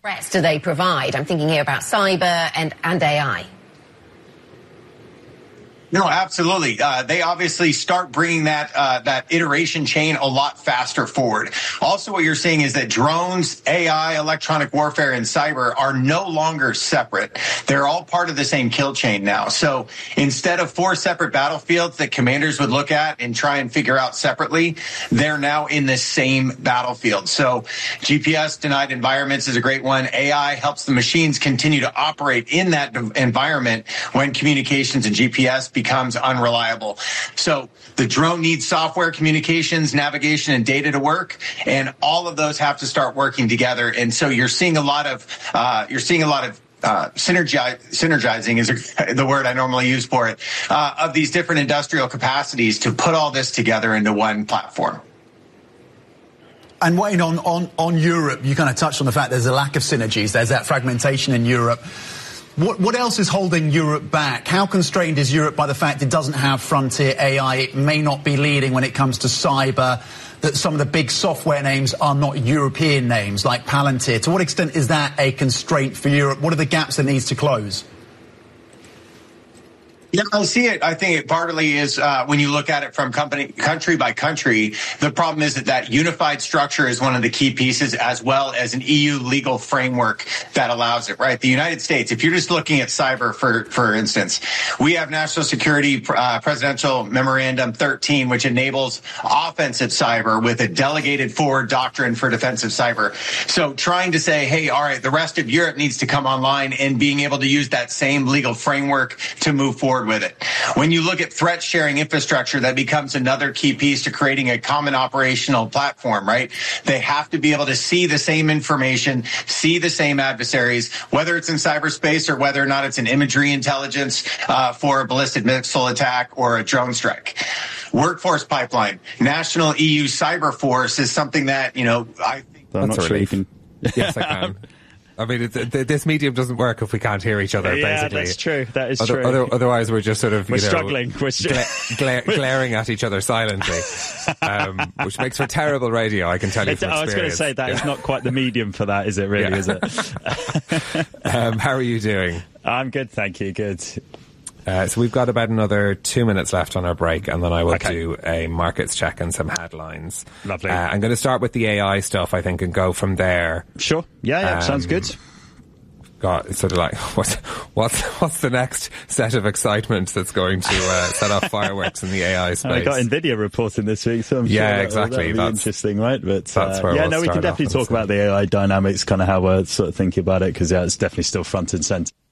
threats do they provide? I'm thinking here about cyber and AI. No, absolutely. They obviously start bringing that iteration chain a lot faster forward. Also, what you're seeing is that drones, AI, electronic warfare, and cyber are no longer separate. They're all part of the same kill chain now. So instead of 4 separate battlefields that commanders would look at and try and figure out separately, they're now in the same battlefield. So GPS denied environments is a great one. AI helps the machines continue to operate in that environment when communications and GPS becomes unreliable. So the drone needs software, communications, navigation, and data to work, and all of those have to start working together. And so you're seeing a lot of synergizing is the word I normally use for it, of these different industrial capacities to put all this together into one platform. And Wayne, on Europe, you kind of touched on the fact there's a lack of synergies. There's that fragmentation in Europe. What else is holding Europe back? How constrained is Europe by the fact it doesn't have frontier AI? It may not be leading when it comes to cyber, that some of the big software names are not European names like Palantir. To what extent is that a constraint for Europe? What are the gaps that needs to close? Yeah, I see it. I think it partly is when you look at it from country by country. The problem is that unified structure is one of the key pieces, as well as an EU legal framework that allows it, right? The United States, if you're just looking at cyber, for instance, we have National Security Presidential Memorandum 13, which enables offensive cyber with a delegated forward doctrine for defensive cyber. So trying to say, hey, all right, the rest of Europe needs to come online and being able to use that same legal framework to move forward with it. When you look at threat sharing infrastructure, that becomes another key piece to creating a common operational platform, right? They have to be able to see the same information, see the same adversaries, whether it's in cyberspace or whether or not it's an imagery intelligence for a ballistic missile attack or a drone strike. Workforce pipeline, national EU cyber force is something that, I think I'm not sure you can. Yes, I can. I mean, this medium doesn't work if we can't hear each other, yeah, basically. That's true. That is true. Otherwise, we're just sort of, struggling. We're glaring at each other silently, which makes for terrible radio, I can tell you from experience. I was going to say that is not quite the medium for that, is it, really, is it? How are you doing? I'm good, thank you. Good. So we've got about another 2 minutes left on our break, and then I will do a markets check and some headlines. Lovely. I'm going to start with the AI stuff, I think, and go from there. Sure. Yeah, sounds good. Got sort of like what's the next set of excitement that's going to set off fireworks in the AI space? I got Nvidia reporting this week, so I'm sure exactly. That'll be interesting, right? But that's where we can definitely talk about the AI dynamics, kind of how we're sort of thinking about it, because it's definitely still front and center.